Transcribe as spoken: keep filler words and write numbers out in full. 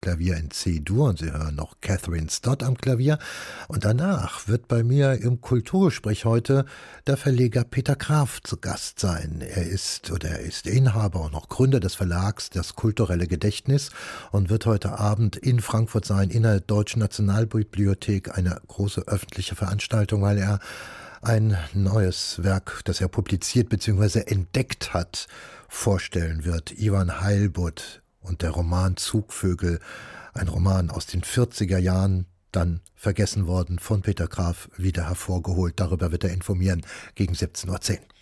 Klavier in C-Dur und Sie hören noch Catherine Stott am Klavier. Und danach wird bei mir im Kulturgespräch heute der Verleger Peter Graf zu Gast sein. Er ist oder er ist Inhaber und auch Gründer des Verlags Das Kulturelle Gedächtnis und wird heute Abend in Frankfurt sein, in der Deutschen Nationalbibliothek, eine große öffentliche Veranstaltung, weil er ein neues Werk, das er publiziert bzw. entdeckt hat, vorstellen wird. Ivan Heilbutt und der Roman Zugvögel, ein Roman aus den vierziger Jahren, dann vergessen worden, von Peter Graf wieder hervorgeholt. Darüber wird er informieren gegen siebzehn Uhr zehn.